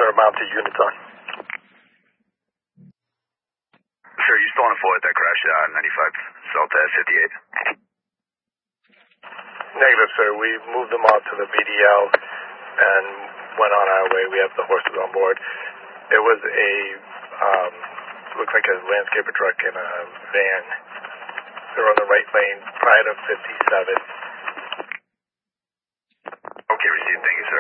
are mounted units on. Sir, you still on a flight that crashed 95 South 58? Negative, sir. We moved them all to the BDL and went on our way. We have the horses on board. It was looked like a landscaper truck and a van. They were on the right lane prior to 57. Okay, received. Thank you, sir.